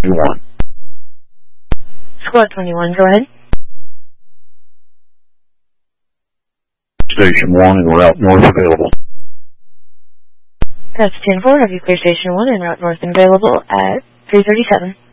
21. Squad 21, go ahead. Station 1 and route north available. That's 10-4, have you clear Station 1 and route north available at 337.